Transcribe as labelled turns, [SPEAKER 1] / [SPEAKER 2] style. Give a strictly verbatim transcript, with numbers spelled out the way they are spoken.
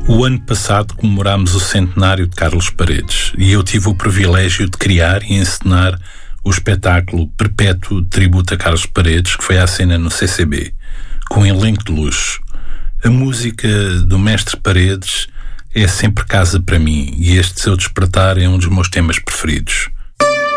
[SPEAKER 1] O ano passado comemorámos o centenário de Carlos Paredes e eu tive o privilégio de criar e encenar o espetáculo Perpétuo Tributo a Carlos Paredes, que foi à cena no C C B, com um elenco de luxo. A música do mestre Paredes é sempre casa para mim e este Seu Despertar é um dos meus temas preferidos.